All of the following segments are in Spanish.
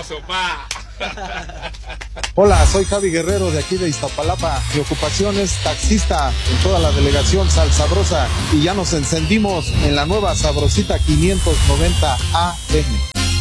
sabroso, pa. Hola, soy Javi Guerrero de aquí de Iztapalapa. Mi ocupación es taxista en toda la delegación Sal Sabrosa y ya nos encendimos en la nueva Sabrosita 590 AM.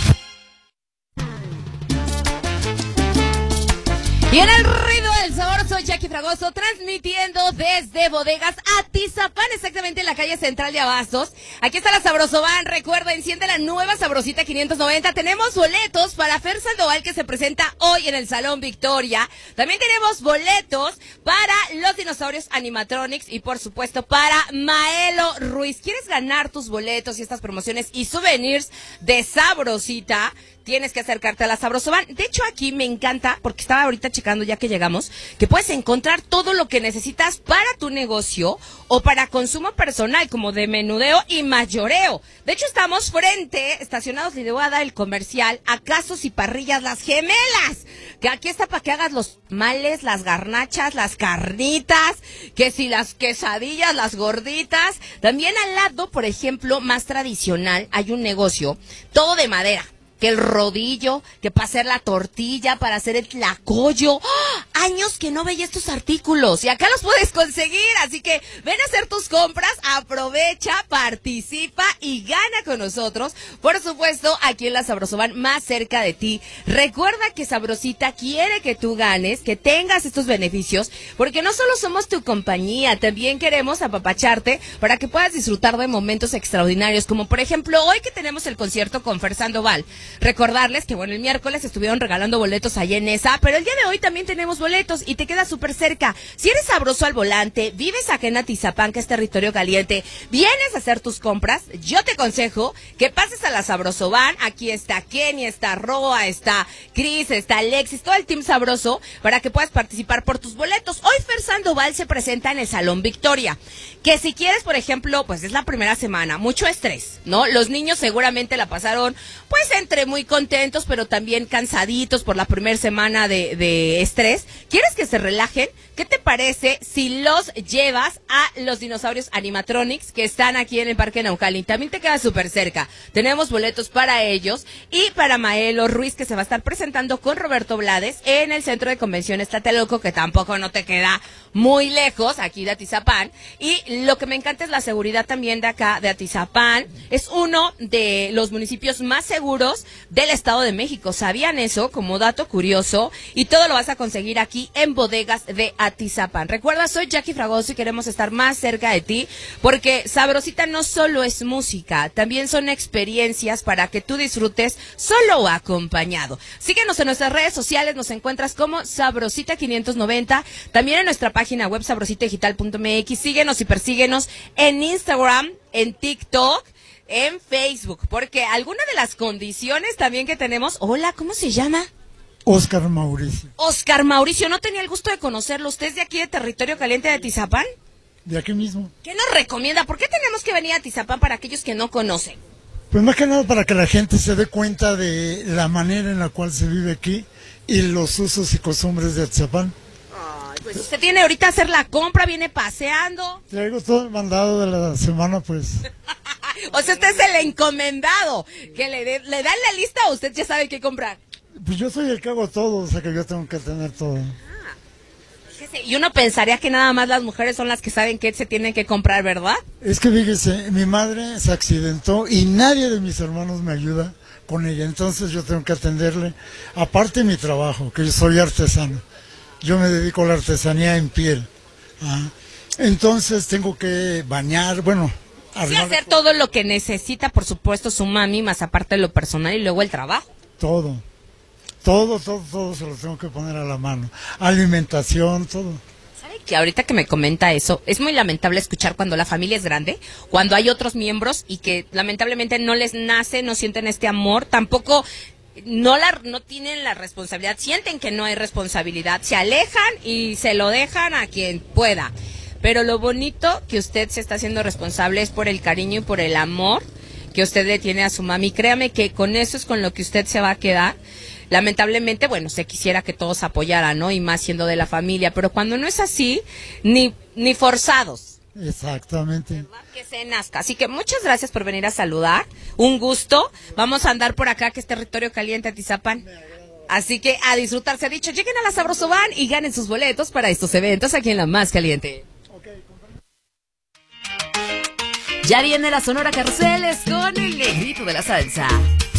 Y en el ruido del sabor, soy Jackie Fragoso, transmitiendo desde Bodegas Atizapán, exactamente en la calle central de Abastos. Aquí está la Sabrosoban, recuerda, enciende la nueva Sabrosita 590. Tenemos boletos para Fer Sandoval, que se presenta hoy en el Salón Victoria. También tenemos boletos para los dinosaurios animatronics y, por supuesto, para Maelo Ruiz. ¿Quieres ganar tus boletos y estas promociones y souvenirs de Sabrosita? Tienes que acercarte a la Sabrosoban. De hecho, aquí me encanta, porque estaba ahorita checando ya que llegamos, que puedes encontrar todo lo que necesitas para tu negocio o para consumo personal, como de menudeo y mayoreo. De hecho, estamos estacionados, le voy a dar el comercial, a Casos y Parrillas Las Gemelas, que aquí está para que hagas los males, las garnachas, las carnitas, que si las quesadillas, las gorditas. También al lado, por ejemplo, más tradicional, hay un negocio, todo de madera. Que el rodillo, que para hacer la tortilla, para hacer el tlacoyo. ¡Oh! Años que no veía estos artículos y acá los puedes conseguir, así que ven a hacer tus compras, aprovecha, participa y gana con nosotros, por supuesto, aquí en la Sabrosoban más cerca de ti. Recuerda que Sabrosita quiere que tú ganes, que tengas estos beneficios, porque no solo somos tu compañía, también queremos apapacharte para que puedas disfrutar de momentos extraordinarios, como por ejemplo hoy que tenemos el concierto con Fer Sandoval. Recordarles que, bueno, el miércoles estuvieron regalando boletos allá en esa, pero el día de hoy también tenemos boletos y te queda súper cerca. Si eres sabroso al volante, vives acá en Atizapán, que es territorio caliente, vienes a hacer tus compras, yo te aconsejo que pases a la Sabrosoban. Aquí está Kenny, está Roa, está Cris, está Alexis, todo el team sabroso, para que puedas participar por tus boletos. Hoy Fer Sandoval se presenta en el Salón Victoria, que si quieres, por ejemplo, pues es la primera semana, mucho estrés, ¿no? Los niños seguramente la pasaron, pues, entre muy contentos, pero también cansaditos por la primera semana de estrés. ¿Quieres que se relajen? ¿Qué te parece si los llevas a los dinosaurios animatronics que están aquí en el Parque Naucalpan? También te queda súper cerca. Tenemos boletos para ellos y para Maelo Ruiz, que se va a estar presentando con Roberto Blades en el Centro de Convenciones Tlatelolco, que tampoco no te queda muy lejos, aquí de Atizapán. Y lo que me encanta es la seguridad también de acá, de Atizapán. Es uno de los municipios más seguros del Estado de México. ¿Sabían eso? Como dato curioso. Y todo lo vas a conseguir aquí en Bodegas de Atizapán. Recuerda, soy Jackie Fragoso y queremos estar más cerca de ti, porque Sabrosita no solo es música, también son experiencias para que tú disfrutes solo o acompañado. Síguenos en nuestras redes sociales, nos encuentras como Sabrosita 590, también en nuestra página web sabrositadigital.mx. Síguenos y persíguenos en Instagram, en TikTok, en Facebook, porque alguna de las condiciones también que tenemos. Hola, ¿cómo se llama? Oscar Mauricio. Oscar Mauricio, no tenía el gusto de conocerlo. ¿Usted es de aquí de Territorio Caliente de Atizapán? De aquí mismo. ¿Qué nos recomienda? ¿Por qué tenemos que venir a Atizapán para aquellos que no conocen? Pues más que nada para que la gente se dé cuenta de la manera en la cual se vive aquí y los usos y costumbres de Atizapán. Ay, pues usted tiene ahorita a hacer la compra, viene paseando. Traigo todo el mandado de la semana, pues. O sea, usted es el encomendado, que le dan la lista o usted ya sabe qué comprar. Pues yo soy el que hago todo, o sea que yo tengo que tener todo. Fíjese, y uno pensaría que nada más las mujeres son las que saben qué se tienen que comprar, ¿verdad? Es que fíjese, mi madre se accidentó y nadie de mis hermanos me ayuda con ella, entonces yo tengo que atenderle. Aparte mi trabajo, que yo soy artesano, yo me dedico a la artesanía en piel. Entonces tengo que bañar, bueno, sí, hacer todo lo que necesita, por supuesto, su mami, más aparte de lo personal y luego el trabajo. Todo se lo tengo que poner a la mano. Alimentación, todo. ¿Sabe que ahorita que me comenta eso, es muy lamentable escuchar cuando la familia es grande, cuando hay otros miembros y que lamentablemente no les nace, no sienten este amor, tampoco no tienen la responsabilidad, sienten que no hay responsabilidad, se alejan y se lo dejan a quien pueda. Pero lo bonito que usted se está haciendo responsable es por el cariño y por el amor que usted le tiene a su mami. Créame que con eso es con lo que usted se va a quedar. Lamentablemente, bueno, se quisiera que todos apoyaran, ¿no? Y más siendo de la familia, pero cuando no es así, ni forzados, Exactamente. Que se nazca. Así que muchas gracias por venir a saludar. Un gusto. Vamos a andar por acá, que es territorio caliente, Atizapán. Así que a disfrutar, se ha dicho. Lleguen a la Sabroso Van y ganen sus boletos para estos eventos aquí en La Más Caliente. Ya viene la Sonora Carruseles con el negrito de la salsa.